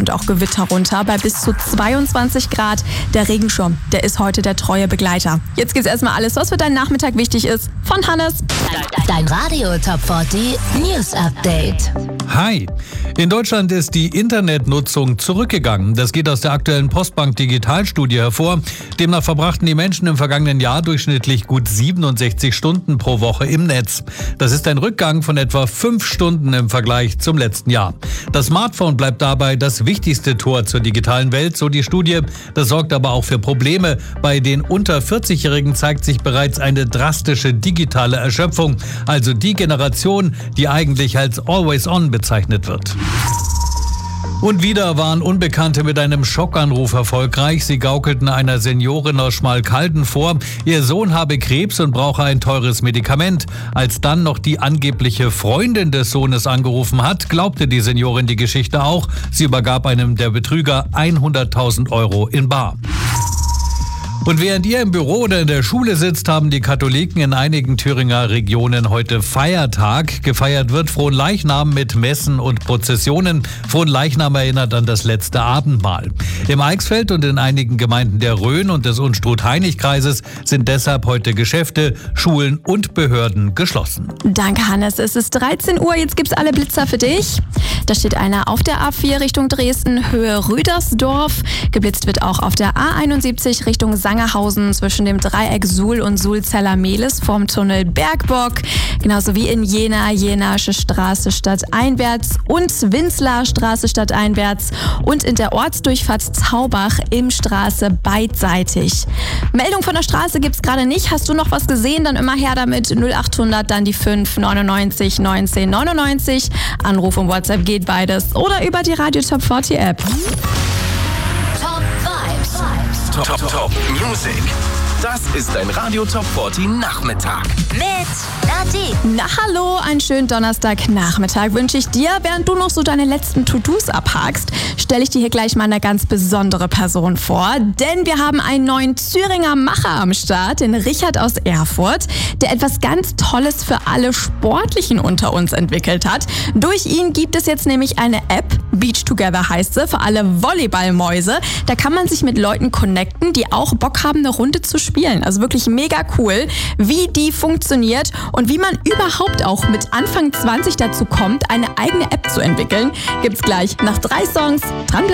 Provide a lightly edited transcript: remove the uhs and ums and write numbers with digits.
und auch Gewitter runter bei bis zu 22 Grad. Der Regenschirm, der ist heute der treue Begleiter. Jetzt geht's erstmal alles, was für deinen Nachmittag wichtig ist, von Hannes. Dein Radio Top 40 News Update. Hi! In Deutschland ist die Internetnutzung zurückgegangen. Das geht aus der aktuellen Postbank Digitalstudie hervor. Demnach verbrachten die Menschen im vergangenen Jahr durchschnittlich gut 67 Stunden pro Woche im Netz. Das ist ein Rückgang von etwa 5 Stunden im Vergleich zum letzten Jahr. Das Smartphone bleibt dabei das wichtigste Tor zur digitalen Welt, so die Studie. Das sorgt aber auch für Probleme. Bei den unter 40-Jährigen zeigt sich bereits eine drastische digitale Erschöpfung. Also die Generation, die eigentlich als Always On bezeichnet wird. Und wieder waren Unbekannte mit einem Schockanruf erfolgreich. Sie gaukelten einer Seniorin aus Schmalkalden vor, ihr Sohn habe Krebs und brauche ein teures Medikament. Als dann noch die angebliche Freundin des Sohnes angerufen hat, glaubte die Seniorin die Geschichte auch. Sie übergab einem der Betrüger 100.000 € in bar. Und während ihr im Büro oder in der Schule sitzt, haben die Katholiken in einigen Thüringer Regionen heute Feiertag. Gefeiert wird Fronleichnam mit Messen und Prozessionen. Fronleichnam erinnert an das letzte Abendmahl. Im Eichsfeld und in einigen Gemeinden der Rhön und des Unstrut-Hainich-Kreises sind deshalb heute Geschäfte, Schulen und Behörden geschlossen. Danke, Hannes. Es ist 13 Uhr, jetzt gibt's alle Blitzer für dich. Da steht einer auf der A4 Richtung Dresden, Höhe Rüdersdorf. Geblitzt wird auch auf der A71 Richtung Sangerhausen zwischen dem Dreieck Suhl und Sulzeller-Mehlis vorm Tunnel Bergbock. Genauso wie in Jena, Jenasche Straße stadteinwärts und Winzler Straße stadteinwärts und in der Ortsdurchfahrt Zaubach im Straße beidseitig. Meldung von der Straße gibt's gerade nicht. Hast du noch was gesehen? Dann immer her damit. 0800, dann die 5 99 19 99. Anruf und WhatsApp geht beides. Oder über die Radio Top 40 App. Top Music. Das ist ein Radio Top 40 Nachmittag. Mit Nati. Na hallo, einen schönen Donnerstagnachmittag wünsche ich dir. Während du noch so deine letzten To-Dos abhakst, stelle ich dir hier gleich mal eine ganz besondere Person vor. Denn wir haben einen neuen Thüringer Macher am Start, den Richard aus Erfurt, der etwas ganz Tolles für alle Sportlichen unter uns entwickelt hat. Durch ihn gibt es jetzt nämlich eine App, Beach Together heißt sie, für alle Volleyballmäuse. Da kann man sich mit Leuten connecten, die auch Bock haben, eine Runde zu spielen. Also wirklich mega cool, wie die funktioniert und wie man überhaupt auch mit Anfang 20 dazu kommt, eine eigene App zu entwickeln. Gibt's gleich nach 3 Songs. Dranbleiben.